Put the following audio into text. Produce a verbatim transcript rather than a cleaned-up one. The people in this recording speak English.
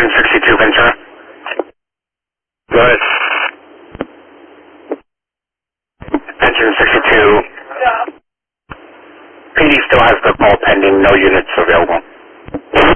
Engine sixty-two, Ventura. Go ahead. Engine sixty-two. P D still has the call pending, no units available.